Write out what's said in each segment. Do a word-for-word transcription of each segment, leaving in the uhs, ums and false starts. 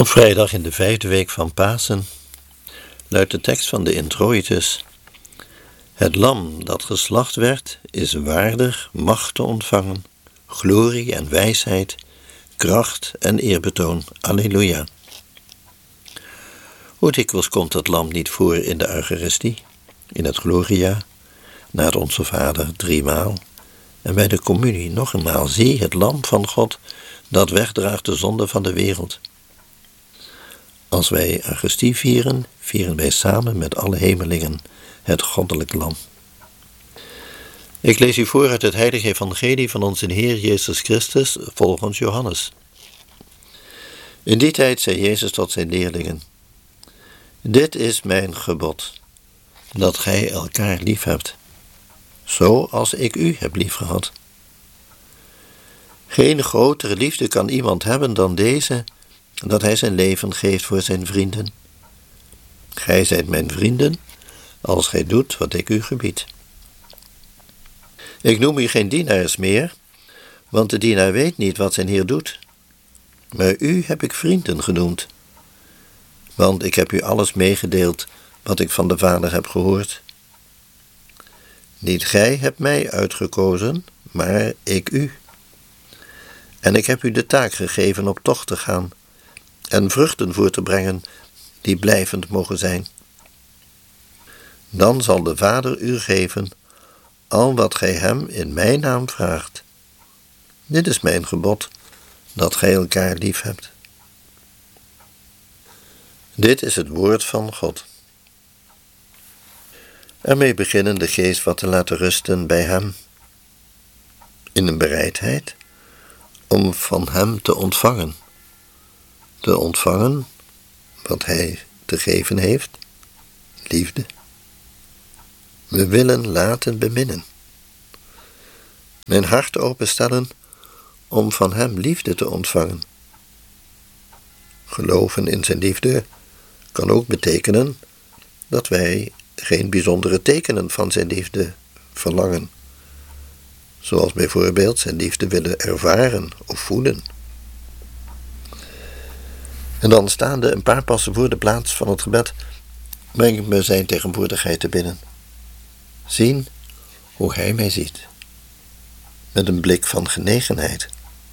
Op vrijdag in de vijfde week van Pasen luidt de tekst van de introitus: Het lam dat geslacht werd is waardig macht te ontvangen, glorie en wijsheid, kracht en eerbetoon. Alleluia. Hoe dikwijls komt het lam niet voor in de Eucharistie, in het Gloria, na het Onze Vader driemaal, en bij de communie nog eenmaal: zie het lam van God dat wegdraagt de zonde van de wereld. Als wij Eucharistie vieren, vieren wij samen met alle hemelingen het goddelijk lam. Ik lees u voor uit het heilige evangelie van onze Heer Jezus Christus volgens Johannes. In die tijd zei Jezus tot zijn leerlingen: Dit is mijn gebod, dat gij elkaar lief hebt, zoals ik u heb liefgehad. Geen grotere liefde kan iemand hebben dan deze, dat hij zijn leven geeft voor zijn vrienden. Gij zijt mijn vrienden, als gij doet wat ik u gebied. Ik noem u geen dienaars meer, want de dienaar weet niet wat zijn Heer doet. Maar u heb ik vrienden genoemd, want ik heb u alles meegedeeld wat ik van de Vader heb gehoord. Niet gij hebt mij uitgekozen, maar ik u. En ik heb u de taak gegeven op tocht te gaan en vruchten voor te brengen die blijvend mogen zijn. Dan zal de Vader u geven al wat gij hem in mijn naam vraagt. Dit is mijn gebod, dat gij elkaar lief hebt. Dit is het woord van God. Ermee beginnen de geest wat te laten rusten bij hem, in een bereidheid om van hem te ontvangen. Te ontvangen wat hij te geven heeft, liefde. We willen laten beminnen. Mijn hart openstellen om van hem liefde te ontvangen. Geloven in zijn liefde kan ook betekenen dat wij geen bijzondere tekenen van zijn liefde verlangen, zoals bijvoorbeeld zijn liefde willen ervaren of voelen. En dan staande een paar passen voor de plaats van het gebed, breng ik me zijn tegenwoordigheid te binnen. Zien hoe hij mij ziet, met een blik van genegenheid.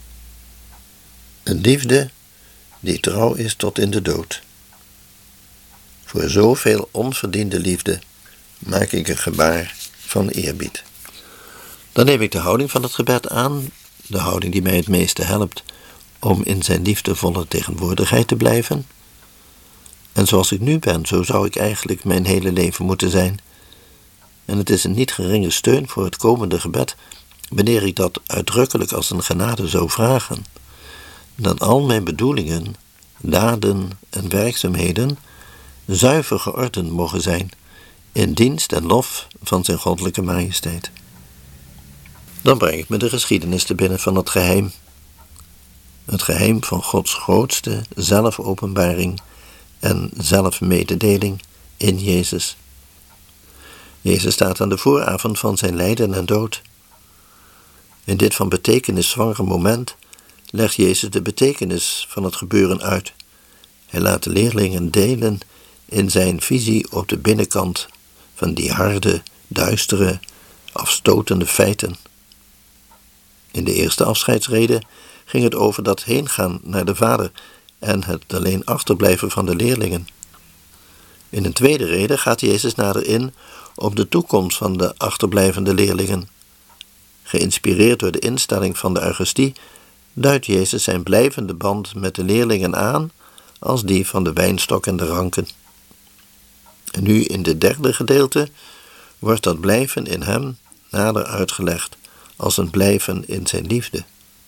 Een liefde die trouw is tot in de dood. Voor zoveel onverdiende liefde maak ik een gebaar van eerbied. Dan neem ik de houding van het gebed aan, de houding die mij het meeste helpt om in zijn liefdevolle tegenwoordigheid te blijven. En zoals ik nu ben, zo zou ik eigenlijk mijn hele leven moeten zijn. En het is een niet geringe steun voor het komende gebed, wanneer ik dat uitdrukkelijk als een genade zou vragen, dat al mijn bedoelingen, daden en werkzaamheden zuiver geordend mogen zijn in dienst en lof van zijn goddelijke majesteit. Dan breng ik me de geschiedenis te binnen van het geheim. Het geheim van Gods grootste zelfopenbaring en zelfmededeling in Jezus. Jezus staat aan de vooravond van zijn lijden en dood. In dit van betekenis zwangere moment legt Jezus de betekenis van het gebeuren uit. Hij laat de leerlingen delen in zijn visie op de binnenkant van die harde, duistere, afstotende feiten. In de eerste afscheidsrede ging het over dat heengaan naar de Vader en het alleen achterblijven van de leerlingen. In een tweede rede gaat Jezus nader in op de toekomst van de achterblijvende leerlingen. Geïnspireerd door de instelling van de Eucharistie duidt Jezus zijn blijvende band met de leerlingen aan als die van de wijnstok en de ranken. En nu in dit derde gedeelte wordt dat blijven in hem nader uitgelegd als een blijven in zijn liefde.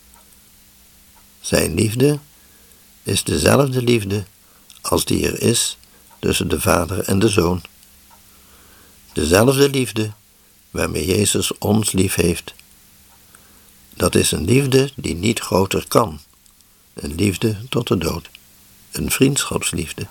Zijn liefde is dezelfde liefde als die er is tussen de Vader en de Zoon. Dezelfde liefde waarmee Jezus ons lief heeft. Dat is een liefde die niet groter kan. Een liefde tot de dood. Een vriendschapsliefde.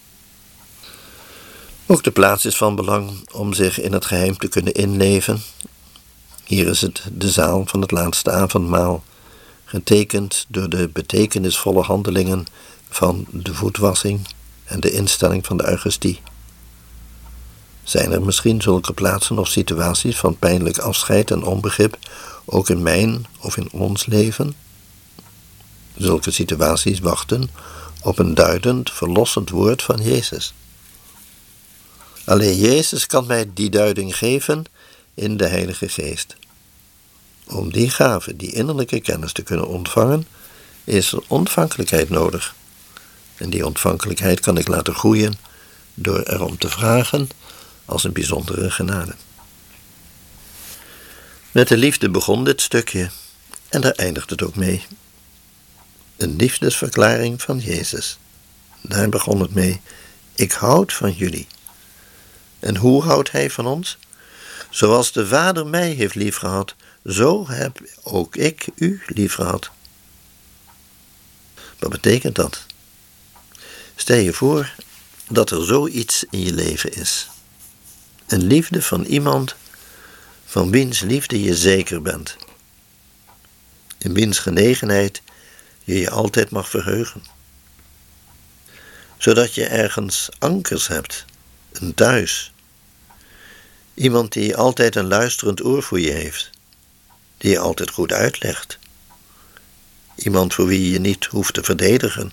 Ook de plaats is van belang om zich in het geheim te kunnen inleven. Hier is het de zaal van het laatste avondmaal, getekend door de betekenisvolle handelingen van de voetwassing en de instelling van de Eucharistie. Zijn er misschien zulke plaatsen of situaties van pijnlijk afscheid en onbegrip, ook in mijn of in ons leven? Zulke situaties wachten op een duidend, verlossend woord van Jezus. Alleen Jezus kan mij die duiding geven in de Heilige Geest. Om die gave, die innerlijke kennis te kunnen ontvangen, is er ontvankelijkheid nodig. En die ontvankelijkheid kan ik laten groeien door erom te vragen als een bijzondere genade. Met de liefde begon dit stukje en daar eindigt het ook mee. Een liefdesverklaring van Jezus. Daar begon het mee. Ik houd van jullie. En hoe houdt hij van ons? Zoals de Vader mij heeft liefgehad, zo heb ook ik u liefgehad. Wat betekent dat? Stel je voor dat er zoiets in je leven is. Een liefde van iemand van wiens liefde je zeker bent. In wiens genegenheid je je altijd mag verheugen. Zodat je ergens ankers hebt, een thuis. Iemand die altijd een luisterend oor voor je heeft. Die je altijd goed uitlegt. Iemand voor wie je niet hoeft te verdedigen.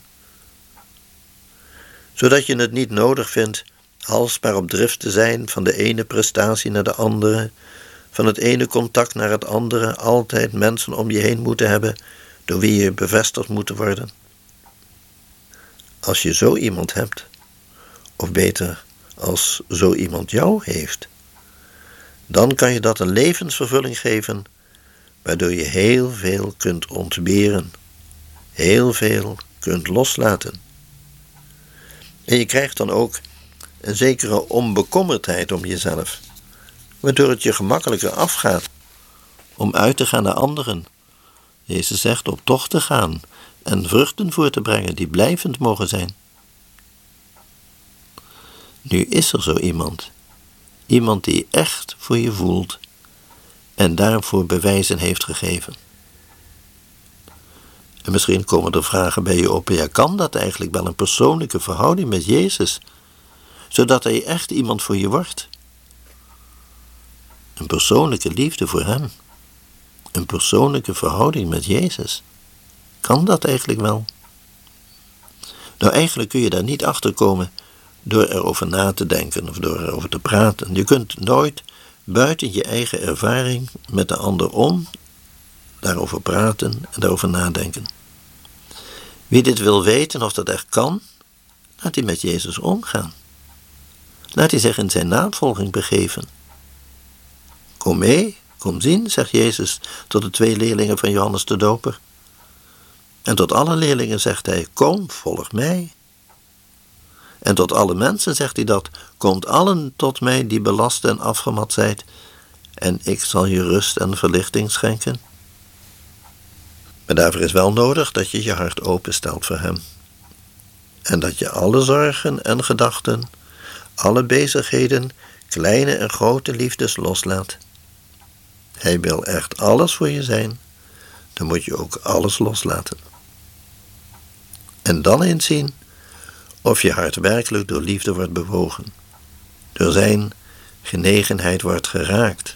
Zodat je het niet nodig vindt alsmaar op drift te zijn van de ene prestatie naar de andere, van het ene contact naar het andere, altijd mensen om je heen moeten hebben, door wie je bevestigd moet worden. Als je zo iemand hebt, of beter, als zo iemand jou heeft, dan kan je dat een levensvervulling geven, waardoor je heel veel kunt ontberen, heel veel kunt loslaten. En je krijgt dan ook een zekere onbekommerdheid om jezelf, waardoor het je gemakkelijker afgaat om uit te gaan naar anderen. Jezus zegt op tocht te gaan en vruchten voor te brengen die blijvend mogen zijn. Nu is er zo iemand, iemand die echt voor je voelt en daarvoor bewijzen heeft gegeven. En misschien komen er vragen bij je op, ja, kan dat eigenlijk wel, een persoonlijke verhouding met Jezus, zodat hij echt iemand voor je wordt? Een persoonlijke liefde voor hem, een persoonlijke verhouding met Jezus. Kan dat eigenlijk wel? Nou, eigenlijk kun je daar niet achter komen door erover na te denken of door erover te praten. Je kunt nooit buiten je eigen ervaring met de ander om daarover praten en daarover nadenken. Wie dit wil weten of dat echt kan, laat hij met Jezus omgaan. Laat hij zich in zijn navolging begeven. Kom mee, kom zien, zegt Jezus tot de twee leerlingen van Johannes de Doper. En tot alle leerlingen zegt hij, kom, volg mij. En tot alle mensen zegt hij dat, komt allen tot mij die belast en afgemat zijt, en ik zal je rust en verlichting schenken. Maar daarvoor is wel nodig dat je je hart openstelt voor hem. En dat je alle zorgen en gedachten, alle bezigheden, kleine en grote liefdes loslaat. Hij wil echt alles voor je zijn, dan moet je ook alles loslaten. En dan eens zien of je hart werkelijk door liefde wordt bewogen, door zijn genegenheid wordt geraakt.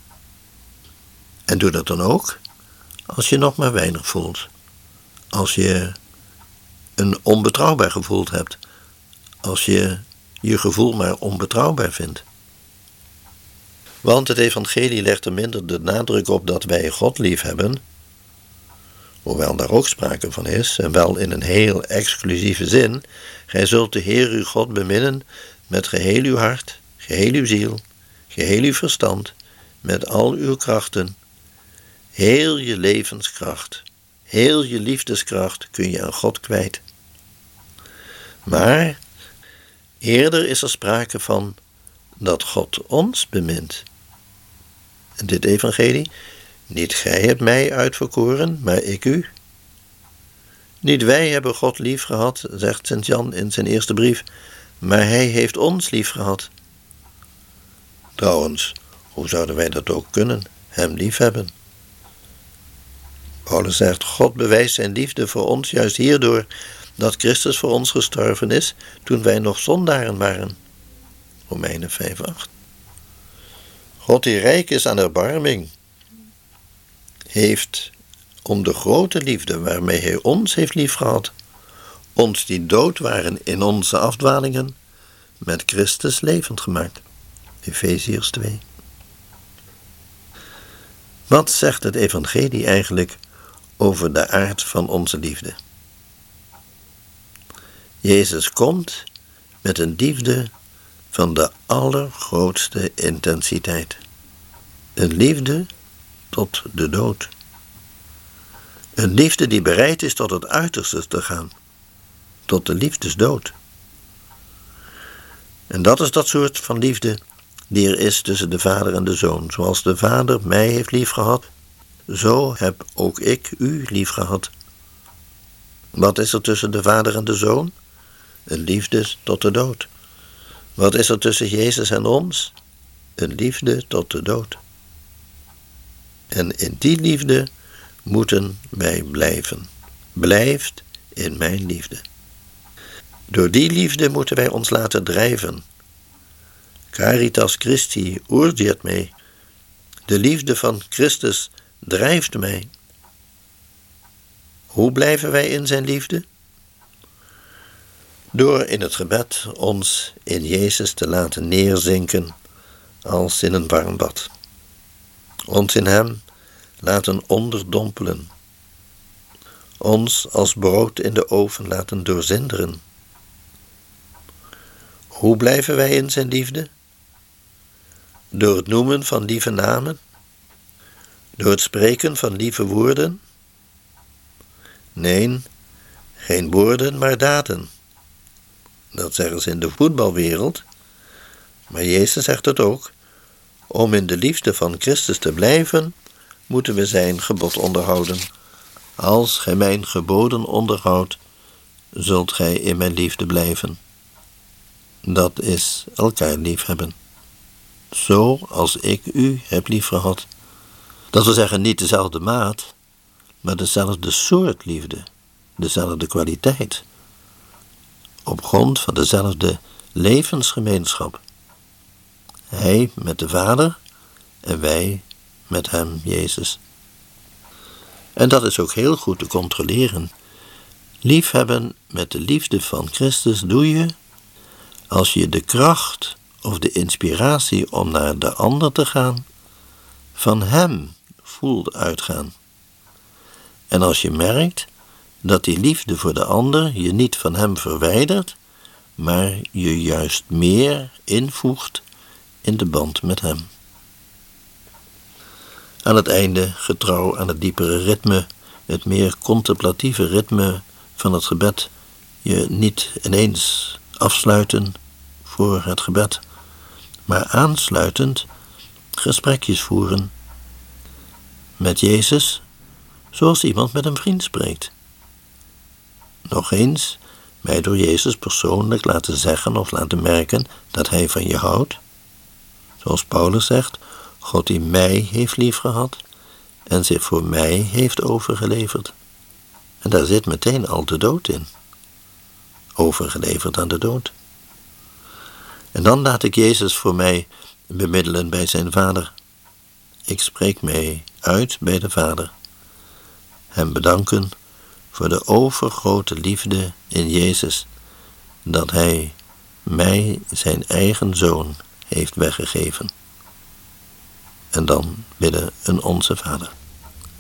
En doe dat dan ook als je nog maar weinig voelt, als je een onbetrouwbaar gevoel hebt, als je je gevoel maar onbetrouwbaar vindt. Want het evangelie legt er minder de nadruk op dat wij God lief hebben, hoewel daar ook sprake van is, en wel in een heel exclusieve zin. Gij zult de Heer uw God beminnen met geheel uw hart, geheel uw ziel, geheel uw verstand, met al uw krachten. Heel je levenskracht, heel je liefdeskracht kun je aan God kwijt. Maar eerder is er sprake van dat God ons bemint. En dit evangelie, niet gij hebt mij uitverkoren, maar ik u. Niet wij hebben God lief gehad, zegt Sint Jan in zijn eerste brief, maar hij heeft ons lief gehad. Trouwens, hoe zouden wij dat ook kunnen, hem lief hebben? Paulus zegt, God bewijst zijn liefde voor ons juist hierdoor dat Christus voor ons gestorven is toen wij nog zondaren waren. Romeinen vijf acht. God die rijk is aan erbarming, heeft om de grote liefde waarmee hij ons heeft liefgehad, ons die dood waren in onze afdwalingen, met Christus levend gemaakt. Efeziërs twee. Wat zegt het evangelie eigenlijk over de aard van onze liefde? Jezus komt met een liefde van de allergrootste intensiteit. Een liefde tot de dood. Een liefde die bereid is tot het uiterste te gaan. Tot de liefdesdood. En dat is dat soort van liefde die er is tussen de vader en de zoon. Zoals de vader mij heeft liefgehad, zo heb ook ik u liefgehad. Wat is er tussen de vader en de zoon? Een liefde tot de dood. Wat is er tussen Jezus en ons? Een liefde tot de dood. En in die liefde moeten wij blijven. Blijft in mijn liefde. Door die liefde moeten wij ons laten drijven. Caritas Christi urgiet me. De liefde van Christus drijft mij. Hoe blijven wij in zijn liefde? Door in het gebed ons in Jezus te laten neerzinken als in een warm bad. Ons in hem laten onderdompelen. Ons als brood in de oven laten doorzinderen. Hoe blijven wij in zijn liefde? Door het noemen van lieve namen? Door het spreken van lieve woorden? Nee, geen woorden, maar daden. Dat zeggen ze in de voetbalwereld, maar Jezus zegt het ook. Om in de liefde van Christus te blijven, moeten we zijn gebod onderhouden. Als gij mijn geboden onderhoudt, zult gij in mijn liefde blijven. Dat is elkaar liefhebben. Zo als ik u heb liefgehad. Dat wil zeggen niet dezelfde maat, maar dezelfde soort liefde, dezelfde kwaliteit. Op grond van dezelfde levensgemeenschap. Hij met de Vader en wij met hem, Jezus. En dat is ook heel goed te controleren. Liefhebben met de liefde van Christus doe je als je de kracht of de inspiratie om naar de ander te gaan van hem voelt uitgaan. En als je merkt dat die liefde voor de ander je niet van hem verwijdert, maar je juist meer invoegt in de band met hem. Aan het einde, getrouw aan het diepere ritme, het meer contemplatieve ritme van het gebed, je niet ineens afsluiten voor het gebed, maar aansluitend gesprekjes voeren met Jezus, zoals iemand met een vriend spreekt. Nog eens, mij door Jezus persoonlijk laten zeggen of laten merken dat hij van je houdt. Zoals Paulus zegt, God die mij heeft liefgehad en zich voor mij heeft overgeleverd. En daar zit meteen al de dood in. Overgeleverd aan de dood. En dan laat ik Jezus voor mij bemiddelen bij zijn Vader. Ik spreek mij uit bij de Vader. Hem bedanken voor de overgrote liefde in Jezus, dat hij mij zijn eigen zoon heeft weggegeven. En dan bidden een Onze Vader.